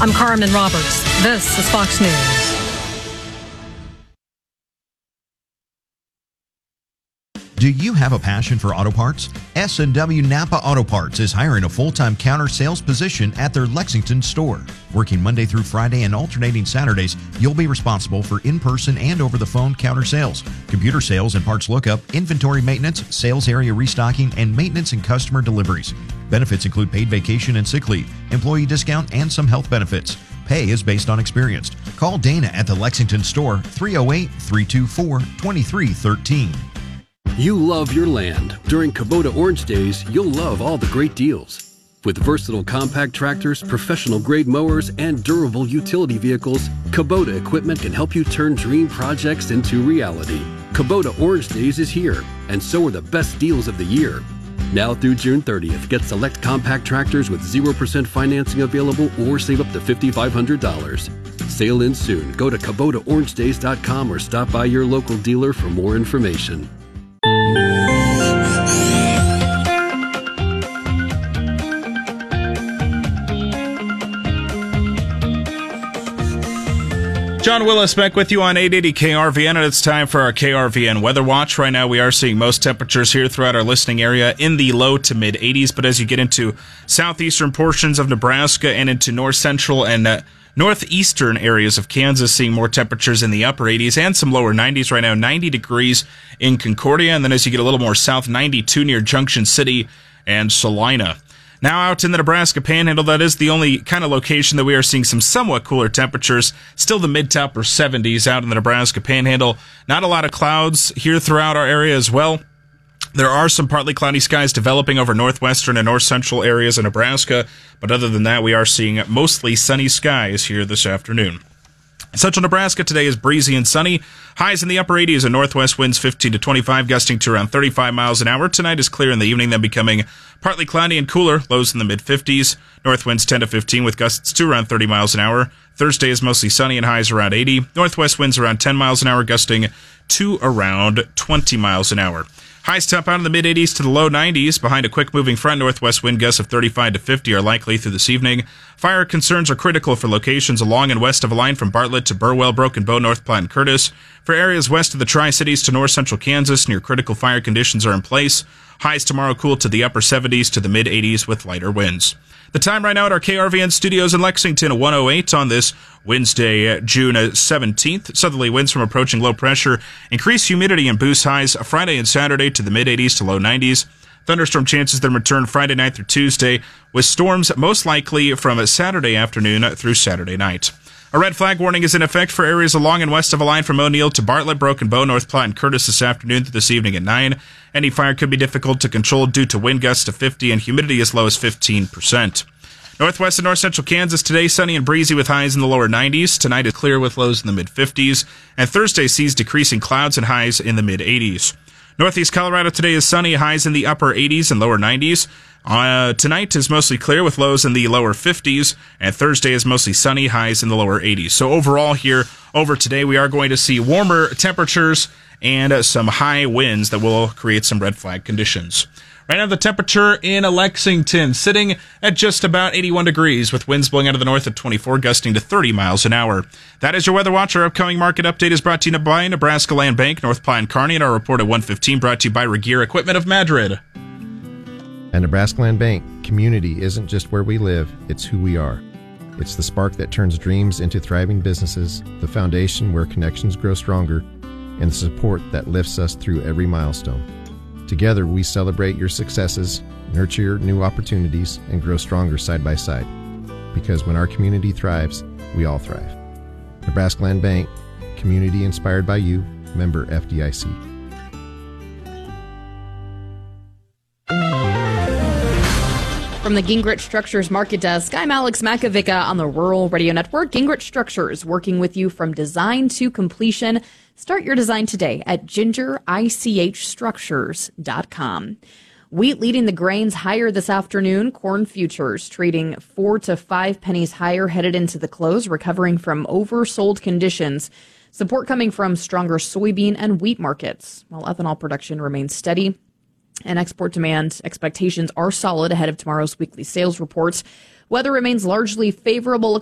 I'm Carmen Roberts. This is Fox News. Do you have a passion for auto parts? S&W Napa Auto Parts is hiring a full-time counter sales position at their Lexington store. Working Monday through Friday and alternating Saturdays, you'll be responsible for in-person and over-the-phone counter sales, computer sales and parts lookup, inventory maintenance, sales area restocking, and maintenance and customer deliveries. Benefits include paid vacation and sick leave, employee discount, and some health benefits. Pay is based on experience. Call Dana at the Lexington store, 308-324-2313. You love your land. During Kubota Orange Days, you'll love all the great deals. With versatile compact tractors, professional-grade mowers, and durable utility vehicles, Kubota equipment can help you turn dream projects into reality. Kubota Orange Days is here, and so are the best deals of the year. Now through June 30th, get select compact tractors with 0% financing available or save up to $5,500. Sale ends soon. Go to KubotaOrangeDays.com or stop by your local dealer for more information. John Willis back with you on 880 KRVN, and it's time for our KRVN Weather Watch. Right now we are seeing most temperatures here throughout our listening area in the low to mid 80s, but as you get into southeastern portions of Nebraska and into north central and northeastern areas of Kansas, seeing more temperatures in the upper 80s and some lower 90s right now. 90 degrees in Concordia, and then as you get a little more south, 92 near Junction City and Salina. Now out in the Nebraska Panhandle, that is the only kind of location that we are seeing some somewhat cooler temperatures. Still the mid to upper 70s out in the Nebraska Panhandle. Not a lot of clouds here throughout our area as well. There are some partly cloudy skies developing over northwestern and north central areas of Nebraska, but other than that, we are seeing mostly sunny skies here this afternoon. Central Nebraska today is breezy and sunny. Highs in the upper 80s and northwest winds 15 to 25, gusting to around 35 miles an hour. Tonight is clear in the evening, then becoming partly cloudy and cooler. Lows in the mid-50s. North winds 10 to 15 with gusts to around 30 miles an hour. Thursday is mostly sunny and highs around 80. Northwest winds around 10 miles an hour, gusting to around 20 miles an hour. Highs top out in the mid-80s to the low 90s. Behind a quick-moving front, northwest wind gusts of 35 to 50 are likely through this evening. Fire concerns are critical for locations along and west of a line from Bartlett to Burwell, Broken Bow, North Platte, and Curtis. For areas west of the Tri-Cities to north central Kansas, near critical fire conditions are in place. Highs tomorrow cool to the upper 70s to the mid-80s with lighter winds. The time right now at our KRVN studios in Lexington, 108 on this Wednesday, June 17th. Southerly winds from approaching low pressure increase humidity and boost highs Friday and Saturday to the mid-80s to low 90s. Thunderstorm chances then return Friday night through Tuesday, with storms most likely from Saturday afternoon through Saturday night. A red flag warning is in effect for areas along and west of a line from O'Neill to Bartlett, Broken Bow, North Platte, and Curtis this afternoon through this evening at 9. Any fire could be difficult to control due to wind gusts to 50 and humidity as low as 15%. Northwest and north central Kansas today, sunny and breezy with highs in the lower 90s. Tonight is clear with lows in the mid-50s. And Thursday sees decreasing clouds and highs in the mid-80s. Northeast Colorado today is sunny, highs in the upper 80s and lower 90s. Tonight is mostly clear with lows in the lower 50s, and Thursday is mostly sunny, highs in the lower 80s. So overall here, over today, we are going to see warmer temperatures and some high winds that will create some red flag conditions. Right now, the temperature in Lexington sitting at just about 81 degrees with winds blowing out of the north at 24, gusting to 30 miles an hour. That is your Weather Watch. Our upcoming market update is brought to you by Nebraska Land Bank, North Platte, and Kearney, and our report at 1:15 brought to you by Regeer Equipment of Madrid. At Nebraska Land Bank, community isn't just where we live, it's who we are. It's the spark that turns dreams into thriving businesses, the foundation where connections grow stronger, and the support that lifts us through every milestone. Together, we celebrate your successes, nurture new opportunities, and grow stronger side by side. Because when our community thrives, we all thrive. Nebraska Land Bank, community inspired by you, member FDIC. From the Gingrich Structures Market Desk, I'm Alex Makovica on the Rural Radio Network. Gingrich Structures, working with you from design to completion. Start your design today at gingerichstructures.com. Wheat leading the grains higher this afternoon. Corn futures trading 4 to 5 pennies higher headed into the close, recovering from oversold conditions. Support coming from stronger soybean and wheat markets, while ethanol production remains steady. And export demand expectations are solid ahead of tomorrow's weekly sales reports. Weather remains largely favorable